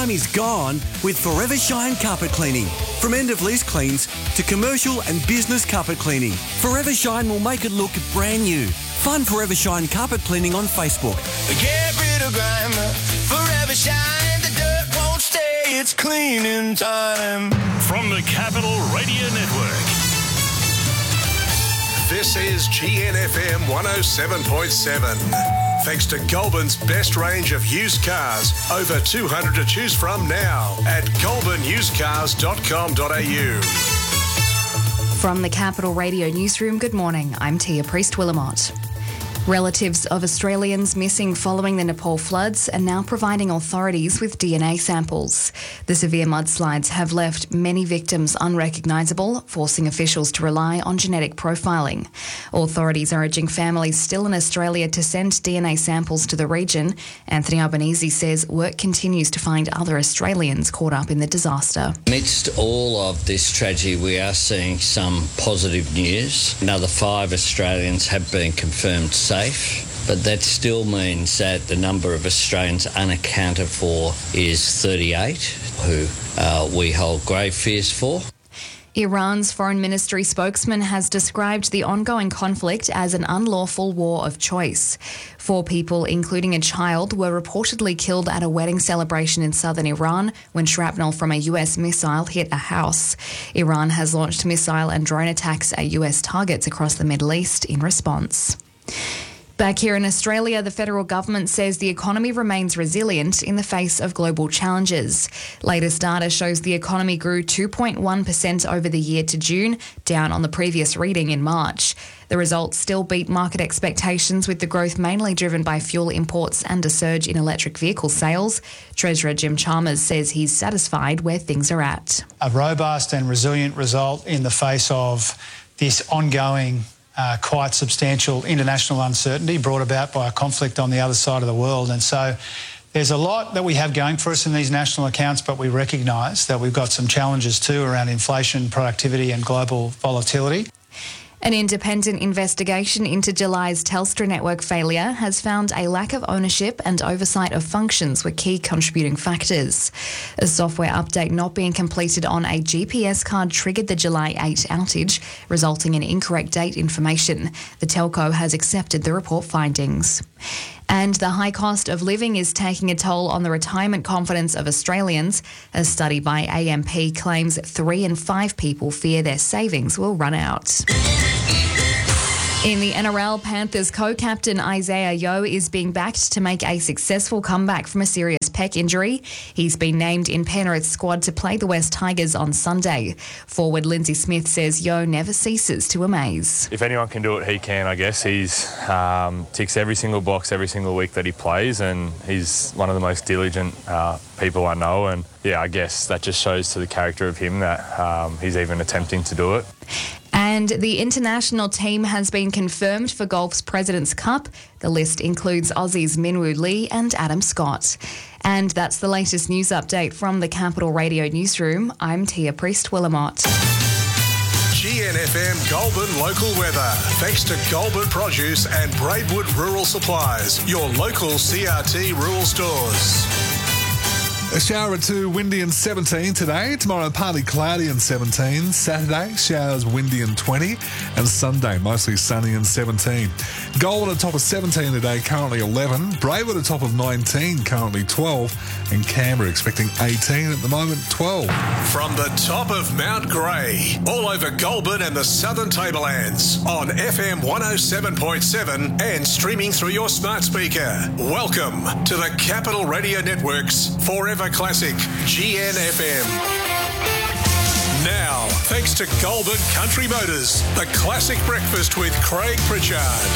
time is gone with Forever Shine Carpet Cleaning. From end-of-lease cleans to commercial and business carpet cleaning, Forever Shine will make it look brand new. Find Forever Shine Carpet Cleaning on Facebook. Get rid of grime, Forever Shine, the dirt won't stay, it's cleaning time. From the Capital Radio Network. This is GNFM 107.7. Thanks to Goulburn's best range of used cars. Over 200 to choose from now at goulburnusedcars.com.au. From the Capital Radio Newsroom, good morning. I'm Tia Priest-Willamot. Relatives of Australians missing following the Nepal floods are now providing authorities with DNA samples. The severe mudslides have left many victims unrecognisable, forcing officials to rely on genetic profiling. Authorities are urging families still in Australia to send DNA samples to the region. Anthony Albanese says work continues to find other Australians caught up in the disaster. Amidst all of this tragedy, we are seeing some positive news. Another 5 Australians have been confirmed safe, but that still means that the number of Australians unaccounted for is 38, who we hold grave fears for. Iran's foreign ministry spokesman has described the ongoing conflict as an unlawful war of choice. 4 people, including a child, were reportedly killed at a wedding celebration in southern Iran when shrapnel from a US missile hit a house. Iran has launched missile and drone attacks at US targets across the Middle East in response. Back here in Australia, the federal government says the economy remains resilient in the face of global challenges. Latest data shows the economy grew 2.1% over the year to June, down on the previous reading in March. The results still beat market expectations, with the growth mainly driven by fuel imports and a surge in electric vehicle sales. Treasurer Jim Chalmers says he's satisfied where things are at. A robust and resilient result in the face of this ongoing quite substantial international uncertainty brought about by a conflict on the other side of the world. And so there's a lot that we have going for us in these national accounts, but we recognise that we've got some challenges too around inflation, productivity and global volatility. An independent investigation into July's Telstra network failure has found a lack of ownership and oversight of functions were key contributing factors. A software update not being completed on a GPS card triggered the July 8 outage, resulting in incorrect date information. The telco has accepted the report findings. And the high cost of living is taking a toll on the retirement confidence of Australians. A study by AMP claims 3 in 5 people fear their savings will run out. In the NRL, Panthers co-captain Isaiah Yeo is being backed to make a successful comeback from a serious pec injury. He's been named in Penrith's squad to play the West Tigers on Sunday. Forward Lindsay Smith says Yeo never ceases to amaze. If anyone can do it, he can, I guess. He's ticks every single box every single week that he plays, and he's one of the most diligent people I know. And yeah, I guess that just shows to the character of him that he's even attempting to do it. And the international team has been confirmed for golf's President's Cup. The list includes Aussies Minwoo Lee and Adam Scott. And that's the latest news update from the Capital Radio Newsroom. I'm Tia Priest-Willamot. GNFM Goulburn local weather. Thanks to Goulburn Produce and Braidwood Rural Supplies, your local CRT rural stores. A shower or 2, windy and 17 today. Tomorrow, partly cloudy and 17. Saturday, showers, windy and 20. And Sunday, mostly sunny and 17. Goulburn at top of 17 today, currently 11. Braidwood at top of 19, currently 12. And Canberra expecting 18 at the moment, 12. From the top of Mount Grey, all over Goulburn and the Southern Tablelands, on FM 107.7 and streaming through your smart speaker. Welcome to the Capital Radio Network's Forever Classic, GNFM. Now, thanks to Goulburn Country Motors, the classic breakfast with Craig Pritchard.